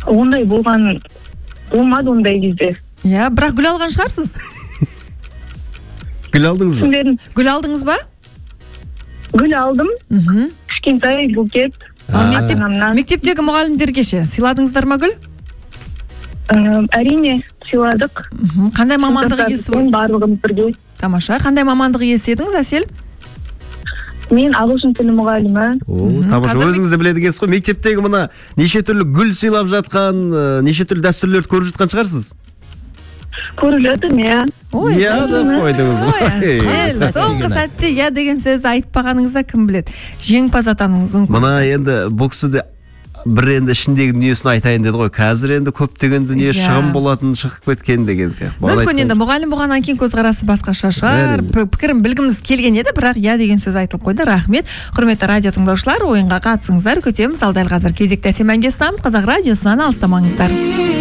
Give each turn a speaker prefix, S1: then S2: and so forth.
S1: Ондай болмады ондай кезде.
S2: Иә, бірақ гүл алған шығарсыз?
S3: Гүл алдыңыз ба?
S2: Гүл алдыңыз ба?
S1: Гүл алдым. Кішкентай букет.
S2: Мектептегі мұғалімдерге ше сыйладыңыздар ма гүл?
S1: Әрине, сыйладық.
S2: Қандай мамандық иесі?
S1: Барлығымыз бірге.
S2: Тамаша. Қандай мамандық иесі едіңіз, Әсел?
S1: Мен ағылшын тілі мұғалімі.
S3: Тамаша. Өзіңіз де біледі екенсіз ғой. Мектептегі мына неше түрлі гүл сыйлап жатқан, неше түрлі дәстүрлерді көріп жатқан шығарсыз?
S1: Көріп жатырмын, иә.
S3: Иә деп қойдыңыз ғой.
S2: Соңғы сәтте иә деген сөзді айтпағаныңызда кім біледі? Жеңімпаз атануыңыз мүмкін.
S3: Мына енді бұл кісі де бір енді ішіндегі дүниесін айтайын деді ғой. Қазір енді көптеген дүние шығын болатын шығып кеткен деген сияқты.
S2: Мүмкін енді мұғалім болғаннан кейін көзқарасы басқаша шығар. Пікірін білгіміз келген еді, бірақ иә деген сөз айтылып қойды. Рахмет. Құрметті радио тыңдаушылар, ойынға қатысыңыздар, күтеміз. Ал дәл қазір кезекті әсем әнге ұсынамыз. Қазақ радиосынан алыстамаңыздар.